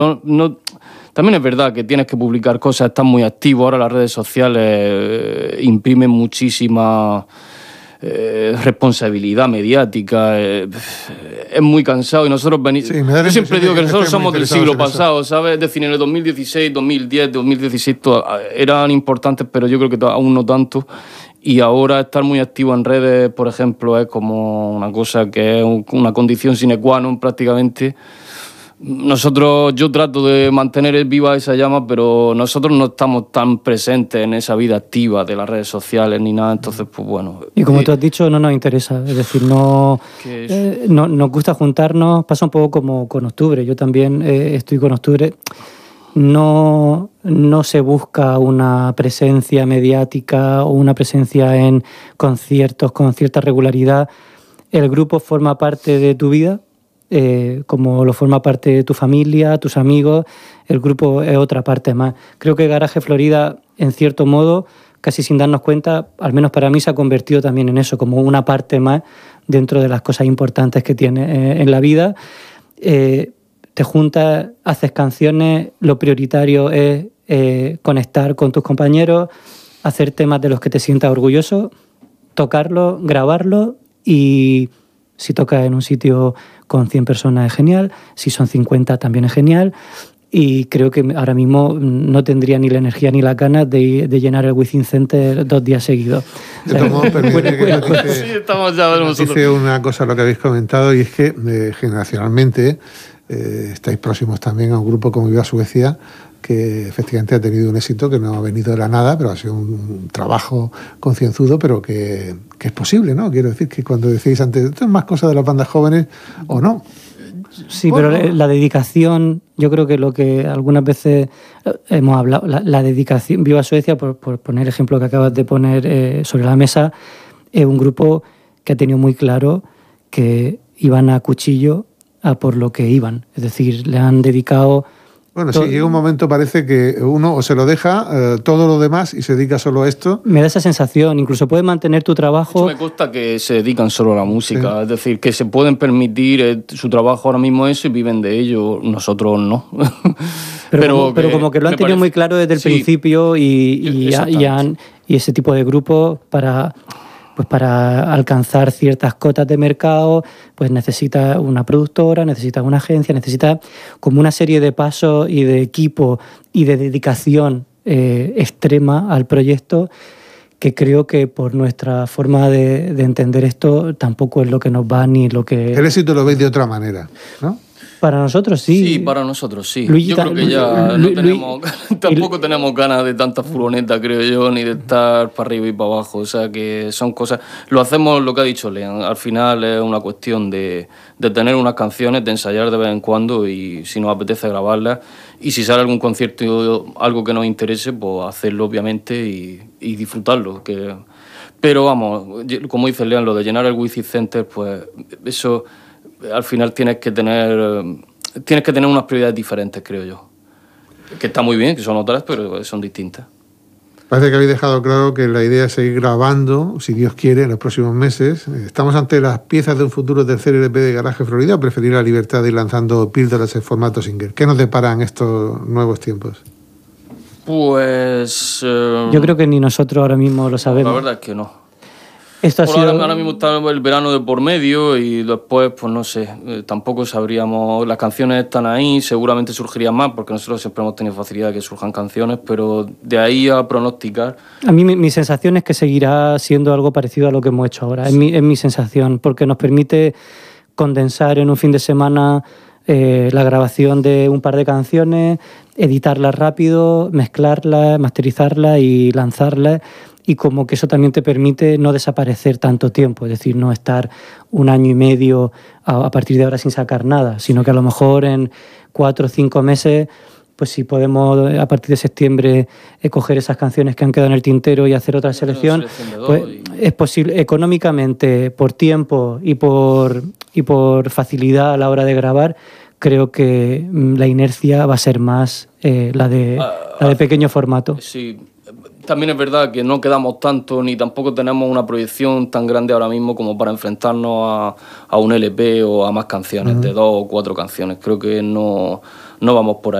También es verdad que tienes que publicar cosas, estás muy activo, ahora las redes sociales imprimen muchísima responsabilidad mediática, es muy cansado y nosotros venimos... Sí, yo siempre digo que nosotros somos del siglo pasado, ¿sabes? Es decir, en el 2016, 2010, 2016 eran importantes, pero yo creo que aún no tanto. Y ahora estar muy activo en redes, por ejemplo, es como una cosa que es una condición sine qua non prácticamente. Yo trato de mantener viva esa llama, pero nosotros no estamos tan presentes en esa vida activa de las redes sociales ni nada, entonces pues bueno. Y como tú has dicho, no nos interesa, es decir, no nos gusta juntarnos, pasa un poco como con Octubre, yo también estoy con Octubre, no se busca una presencia mediática o una presencia en conciertos con cierta regularidad, el grupo forma parte de tu vida, como lo forma parte de tu familia, tus amigos, el grupo es otra parte más. Creo que Garaje Florida, en cierto modo, casi sin darnos cuenta, al menos para mí se ha convertido también en eso, como una parte más dentro de las cosas importantes que tiene en la vida. Te juntas, haces canciones, lo prioritario es conectar con tus compañeros, hacer temas de los que te sientas orgulloso, tocarlos, grabarlos y si tocas en un sitio con 100 personas es genial, si son 50 también es genial y creo que ahora mismo no tendría ni la energía ni la ganas de llenar el Within Center 2 días seguidos. Sí, estamos ya dice una cosa lo que habéis comentado y es que generacionalmente estáis próximos también a un grupo como Viva Suecia que efectivamente ha tenido un éxito que no ha venido de la nada, pero ha sido un trabajo concienzudo, pero que es posible, ¿no? Quiero decir que cuando decís antes, esto es más cosa de las bandas jóvenes o no. Sí, bueno, pero la dedicación, yo creo que lo que algunas veces hemos hablado, la dedicación, Viva Suecia, por poner el ejemplo que acabas de poner sobre la mesa, es un grupo que ha tenido muy claro que iban a cuchillo a por lo que iban, es decir, le han dedicado... Bueno, sí, llega un momento, parece que uno o se lo deja todo lo demás y se dedica solo a esto. Me da esa sensación, incluso puedes mantener tu trabajo... De hecho, me consta que se dedican solo a la música, sí. Es decir, que se pueden permitir su trabajo ahora mismo eso y viven de ello, nosotros no. pero como que lo han tenido muy claro desde el principio y ese tipo de grupos para alcanzar ciertas cotas de mercado, pues necesita una productora, necesita una agencia, necesita como una serie de pasos y de equipo y de dedicación extrema al proyecto que creo que por nuestra forma de entender esto tampoco es lo que nos va ni lo que... El éxito lo veis de otra manera, ¿no? Para nosotros sí. Sí, para nosotros sí. Yo creo que ya no tenemos... Tampoco tenemos ganas de tanta furgoneta, creo yo, ni de estar para arriba y para abajo. O sea, que son cosas... Lo hacemos, lo que ha dicho Lean. Al final es una cuestión de tener unas canciones, de ensayar de vez en cuando y si nos apetece grabarlas. Y si sale algún concierto, algo que nos interese, pues hacerlo, obviamente, y disfrutarlo. Pero vamos, como dice Lean, lo de llenar el Within Center, pues eso... Al final tienes que tener unas prioridades diferentes, creo yo. Que está muy bien, que son otras, pero son distintas. Parece que habéis dejado claro que la idea es seguir grabando, si Dios quiere, en los próximos meses. ¿Estamos ante las piezas de un futuro tercer LP de Garaje Florida o preferir la libertad de ir lanzando píldoras en formato single? ¿Qué nos deparan estos nuevos tiempos? Pues... yo creo que ni nosotros ahora mismo lo sabemos. La verdad es que no. Ahora mismo está el verano de por medio y después, pues no sé, tampoco sabríamos, las canciones están ahí, seguramente surgirían más, porque nosotros siempre hemos tenido facilidad de que surjan canciones, pero de ahí a pronosticar... A mí mi sensación es que seguirá siendo algo parecido a lo que hemos hecho ahora, es mi sensación, porque nos permite condensar en un fin de semana la grabación de un par de canciones, editarlas rápido, mezclarlas, masterizarlas y lanzarlas. Y como que eso también te permite no desaparecer tanto tiempo, es decir, no estar 1 año y medio a partir de ahora sin sacar nada, sino que a lo mejor en 4 o 5 meses, pues si podemos a partir de septiembre coger esas canciones que han quedado en el tintero y hacer otra selección, pues es posible económicamente, por tiempo y por facilidad a la hora de grabar. Creo que la inercia va a ser más la de pequeño formato. Sí. también es verdad que no quedamos tanto ni tampoco tenemos una proyección tan grande ahora mismo como para enfrentarnos a un LP o a más canciones, de 2 o 4 canciones. Creo que no vamos por ahí.